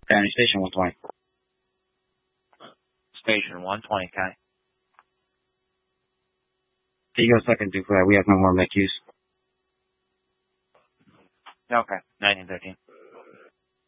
County Station 120. Station 120, County. Can you go second due for that? We have no more MICUs. Okay, 1913.